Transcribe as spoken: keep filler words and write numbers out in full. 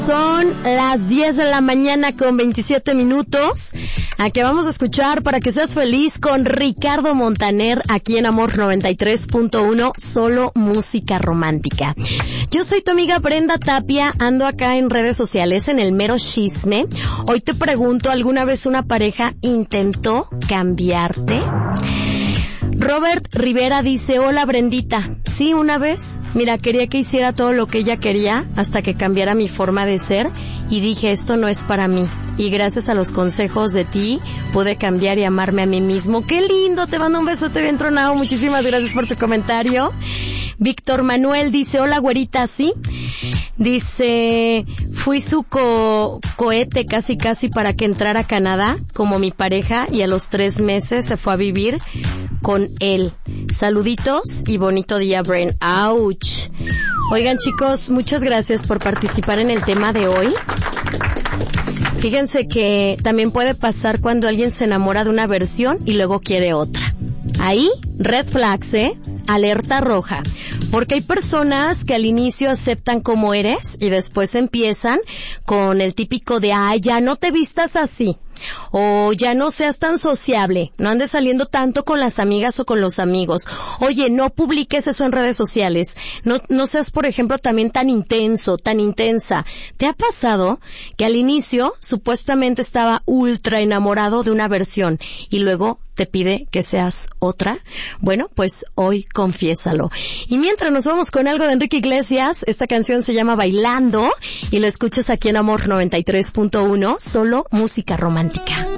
Son las diez de la mañana con veintisiete minutos. Aquí vamos a escuchar Para que seas feliz con Ricardo Montaner aquí en Amor noventa y tres punto uno, solo música romántica. Yo soy tu amiga Brenda Tapia, ando acá en redes sociales en el mero chisme. Hoy te pregunto, ¿alguna vez una pareja intentó cambiarte? Robert Rivera dice, hola Brendita, sí, una vez, mira, quería que hiciera todo lo que ella quería hasta que cambiara mi forma de ser y dije, esto no es para mí, y gracias a los consejos de ti pude cambiar y amarme a mí mismo. ¡Qué lindo! Te mando un besote bien tronado, muchísimas gracias por tu comentario. Víctor Manuel dice, hola güerita, ¿sí? Dice, fui su co- cohete casi casi para que entrara a Canadá como mi pareja y a los tres meses se fue a vivir con él. Saluditos y bonito día, Bren. ¡Auch! Oigan chicos, muchas gracias por participar en el tema de hoy. Fíjense que también puede pasar cuando alguien se enamora de una versión y luego quiere otra. Ahí, red flags, ¿eh? Alerta roja. Porque hay personas que al inicio aceptan como eres y después empiezan con el típico de, ay, ya no te vistas así. O ya no seas tan sociable, no andes saliendo tanto con las amigas o con los amigos. Oye, no publiques eso en redes sociales. No, no seas, por ejemplo, también tan intenso, tan intensa. ¿Te ha pasado que al inicio supuestamente estaba ultra enamorado de una versión y luego te pide que seas otra? Bueno, pues hoy confiésalo. Y mientras nos vamos con algo de Enrique Iglesias, esta canción se llama Bailando y lo escuchas aquí en Amor noventa y tres punto uno, solo música romántica.